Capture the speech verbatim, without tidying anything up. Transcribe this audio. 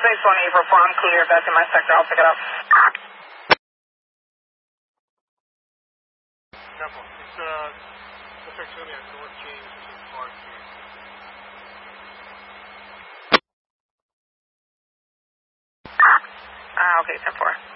six one eight four four, I'm clear. If that's in my sector, I'll pick it up. Careful. It's, uh, looks like it's going to be on North James, which is Park Street. Ah, okay, ten four.